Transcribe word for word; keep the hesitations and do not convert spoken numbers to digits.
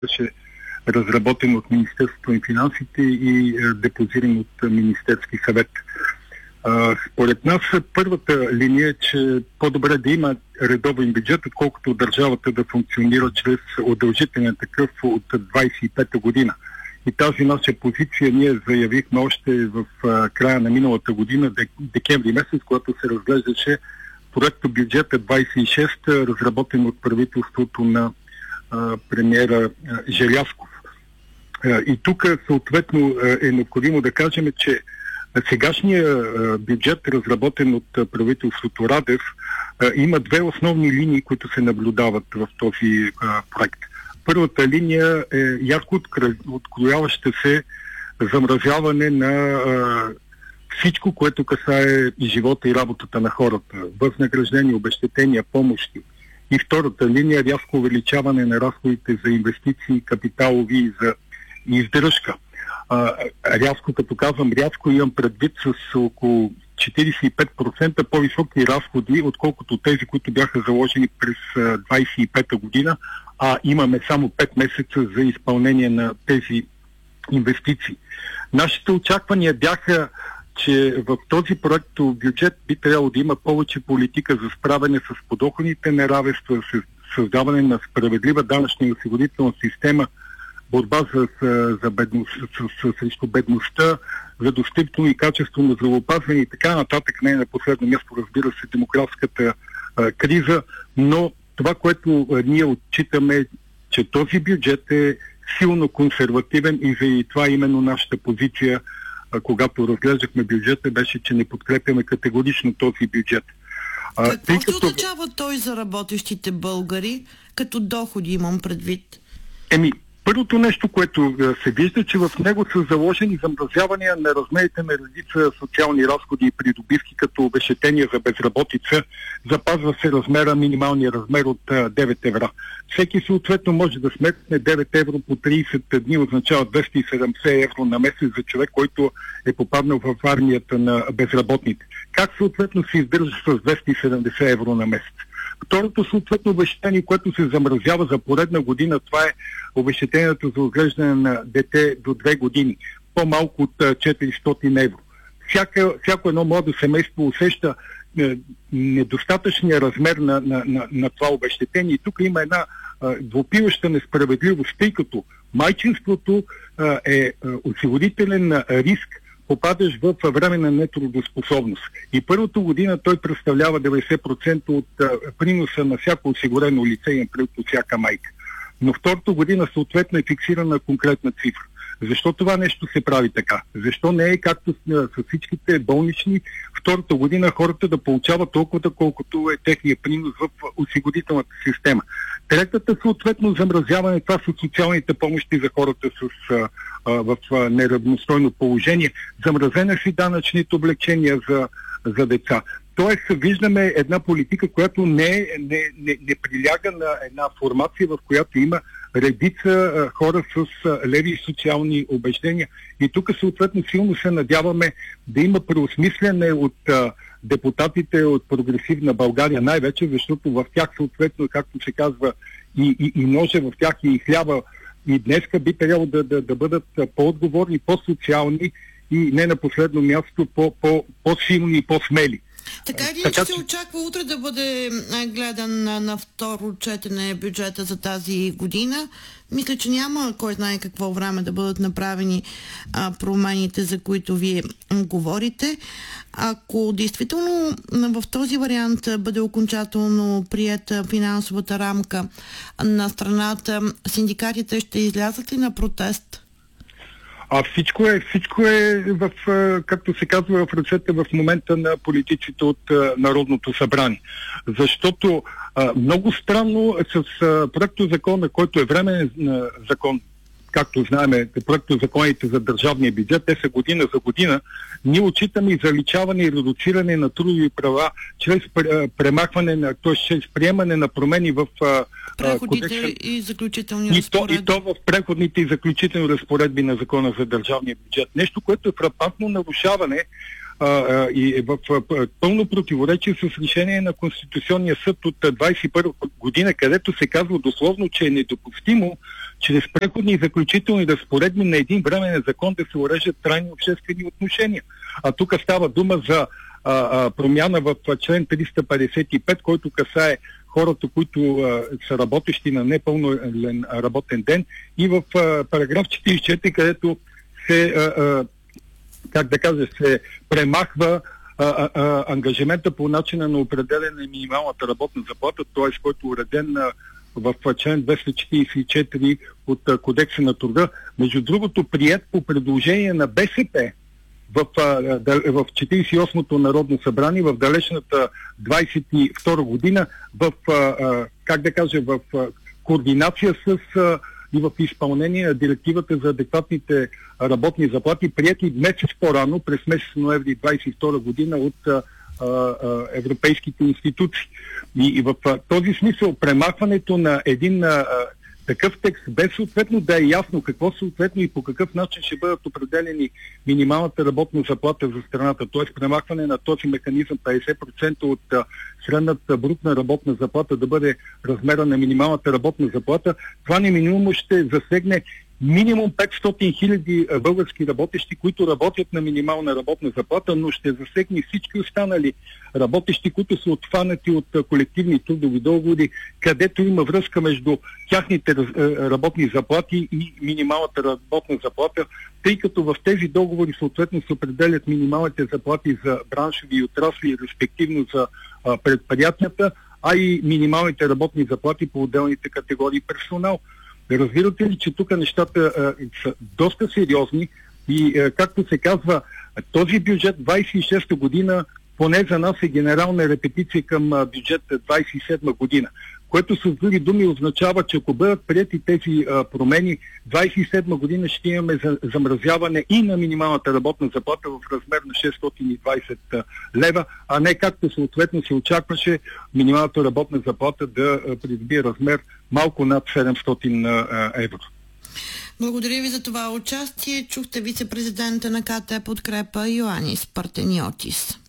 беше разработен от Министерството на финансите и депозиран от Министерски съвет. А, според нас първата линия е, че по-добре да има редовен бюджет, отколкото държавата да функционира чрез удължителен такъв от двадесет и пета година. И тази наша позиция ние заявихме още в а, края на миналата година, декември месец, когато се разглеждаше проекто бюджета двадесет и шест, разработен от правителството на а, премиера а, Желязков. А, и тук съответно е необходимо да кажем, че сегашният бюджет, разработен от правителството Радев, има две основни линии, които се наблюдават в този проект. Първата линия е ярко открояваща се замразяване на всичко, което касае и живота и работата на хората. Възнаграждения, обезщетения, помощи. И втората линия е рязко увеличаване на разходите за инвестиции, капиталови и за издръжка. А, рязко, като казвам рязко, имам предвид с около четиридесет и пет процента по-високи разходи, отколкото тези, които бяха заложени през двадесет и пета година, а имаме само пет месеца за изпълнение на тези инвестиции. Нашите очаквания бяха, че в този проект бюджет би трябвало да има повече политика за справяне с подоходните неравенства, с създаване на справедлива данъчна и осигурителна система, борба за, за бедност, с, срещу бедността, за достъпно и качество на здравеопазване и така нататък. Не на последно място, разбира се, демографската а, криза, но това, което а, ние отчитаме, че този бюджет е силно консервативен и за това именно нашата позиция, а, когато разглеждахме бюджета, беше, че не подкрепяме категорично този бюджет. А, Какво ще като... означава той за работещите българи, като доходи имам предвид? Еми, първото нещо, което се вижда, че в него са заложени замразявания на размерите на редица социални разходи и придобивки, като обезщетения за безработица. Запазва се размера, минималния размер от девет евро. Всеки съответно може да сметне девет евро по тридесет дни, означава двеста и седемдесет евро на месец за човек, който е попаднал в армията на безработните. Как съответно се издържа с двеста и седемдесет евро на месец? Второто съответно обезщетение, което се замразява за поредна година, това е обезщетението за отглеждане на дете до две години. По-малко от четиристотин евро. Всяка, всяко едно младо семейство усеща е, недостатъчния размер на, на, на, на това обезщетение. И тук има една е, двупиваща несправедливост, тъй като майчинството е, е осигурителен риск, попадаш в време на нетрудоспособност. И първата година той представлява деветдесет процента от а, приноса на всяко осигурено лице и от всяка майка. Но втората година съответно е фиксирана конкретна цифра. Защо това нещо се прави така? Защо не е както с, с всичките болнични втората година хората да получават толкова, колкото е техния принос в осигурителната система? Третата съответно замразяване, това са социалните помощи за хората с, а, а, в а, неравностойно положение, замразена си данъчните облегчения за, за деца. Тоест виждаме една политика, която не, не, не, не приляга на една формация, в която има редица а, хора с а, леви социални убеждения. И тук съответно силно се надяваме да има преосмисляне от а, депутатите от Прогресивна България, най-вече защото в тях съответно, както се казва, и, и, и ноже в тях и хляба и днеска би трябвало да, да, да бъдат по-отговорни, по-социални и не на последно място по, по, по-силни и по-смели. Така или иначе се очаква утре да бъде гледан на, на второ четене бюджета за тази година. Мисля, че няма кой знае какво време да бъдат направени а, промените, за които вие говорите. Ако действително в този вариант бъде окончателно приета финансовата рамка на страната, синдикатите ще излязат ли на протест? А всичко е, всичко е в, както се казва, в ръцете в момента на политиците от Народното събрание. Защото а, много странно с проекто закона, който е временен закон, както знаем, проекто законите за държавния бюджет, те са година за година, ние отчитаме и заличаване и редуциране на трудови права чрез премахване на, т.е. чрез приемане на промени в преходните кодекса, и заключителни и разпоредби. То, и то в преходните и заключителни разпоредби на закона за държавния бюджет. Нещо, което е фрапантно нарушаване а, а, и в, в, в пълно противоречие с решение на Конституционния съд от двадесет и първа година, където се казва дословно, че е недопустимо чрез преходни и заключителни разпоредби на един временен закон да се уреждат трайни обществени отношения. А тук става дума за а, а, промяна в член триста петдесет и пет, който касае хората, които а, са работещи на непълнолен работен ден, и в а, параграф четиридесет и четири, където се, а, а, как да кажа, се премахва а, а, а, ангажимента по начина на определяне на минималната работна заплата, т.е. който е уреден на в член двеста четиридесет и четири от а, Кодекса на труда. Между другото, приет по предложение на БСП в, а, в четиридесет и осмото Народно събрание, в далечната двадесет и втора година, в, а, как да кажа, в а, координация с а, и в изпълнение на директивата за адекватните работни заплати, прияти месец по-рано, през месец ноември двадесет и втора година от а, а, европейските институции. И, и в а, този смисъл премахването на един а, такъв текст, без съответно да е ясно какво съответно и по какъв начин ще бъдат определени минималната работна заплата за страната, т.е. премахване на този механизъм петдесет процента от а, средната брутна работна заплата да бъде размера на минималната работна заплата, това неминуемо ще засегне минимум петстотин хиляди български работещи, които работят на минимална работна заплата, но ще засегне всички останали работещи, които са отхванати от колективни трудови договори, където има връзка между тяхните работни заплати и минималната работна заплата, тъй като в тези договори съответно се определят минималните заплати за браншови и отрасли, респективно за предприятията, а и минималните работни заплати по отделните категории персонал. Разбирате ли, че тук нещата а, са доста сериозни и, а, както се казва, този бюджет двадесет и шеста година поне за нас е генерална репетиция към а, бюджет двадесет и седма година, което с други думи означава, че ако бъдат приети тези а, промени, двадесет и седма година ще имаме за, замразяване и на минималната работна заплата в размер на шестстотин и двадесет лева, а не както съответно се очакваше минималната работна заплата да а, придобие размер малко над седемстотин евро. Благодаря ви за това участие. Чухте вице-президента на КТ Подкрепа Йоанис Партениотис.